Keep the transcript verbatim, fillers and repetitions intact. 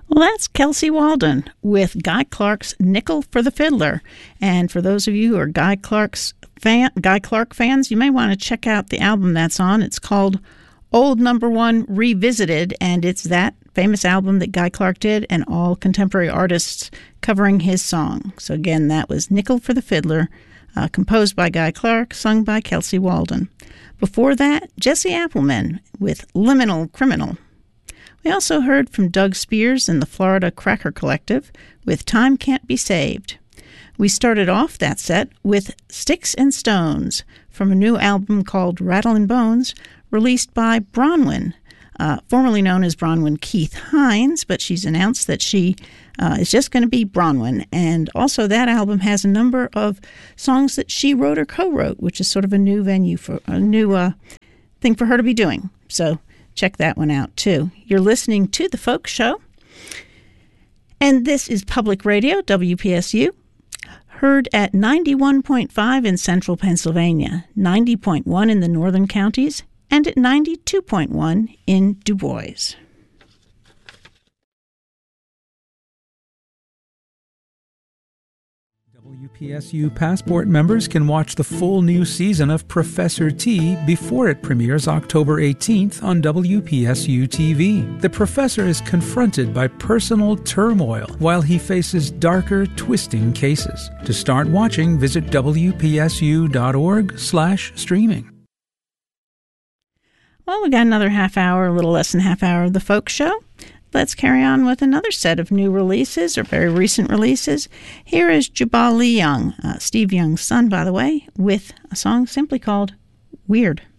Well, that's Kelsey Walden with Guy Clark's Nickel for the Fiddler. And for those of you who are Guy Clark's fan, Guy Clark fans, you may want to check out the album that's on. It's called Old Number One Revisited, and it's that famous album that Guy Clark did and all contemporary artists covering his song. So again, that was Nickel for the Fiddler, uh, composed by Guy Clark, sung by Kelsey Walden. Before that, Jesse Appleman with Liminal Criminal. We also heard from Doug Spears and the Florida Cracker Collective with Time Can't Be Saved. We started off that set with Sticks and Stones from a new album called Rattlin' Bones, released by Bronwyn, uh, formerly known as Bronwyn Keith Hines, but she's announced that she uh, is just going to be Bronwyn. And also that album has a number of songs that she wrote or co-wrote, which is sort of a new venue for a new uh, thing for her to be doing. So check that one out, too. You're listening to The Folk Show, and this is Public Radio, W P S U, heard at ninety-one point five in central Pennsylvania, ninety point one in the northern counties, and at ninety-two point one in Du Bois. W P S U Passport members can watch the full new season of Professor T before it premieres October eighteenth on W P S U T V. The professor is confronted by personal turmoil while he faces darker, twisting cases. To start watching, visit W P S U dot org slash streaming. Well, we got another half hour, a little less than half hour of The Folk Show. Let's carry on with another set of new releases, or very recent releases. Here is Jabal Lee Young, uh, Steve Young's son, by the way, with a song simply called Weird.